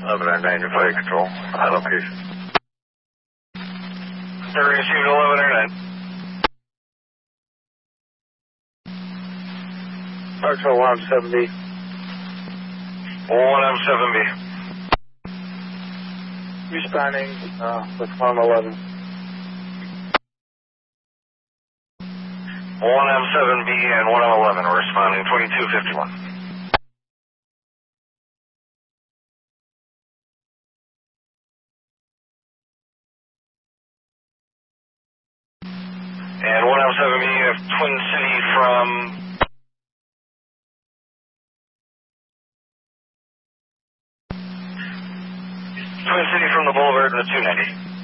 1109, your flight control. High location. They're received 1109. Archer 170. 1M7B. Responding with 111. 1M7B and 1M11 are responding 2251. And 1M7B, you have Twin City from the Boulevard and the 290.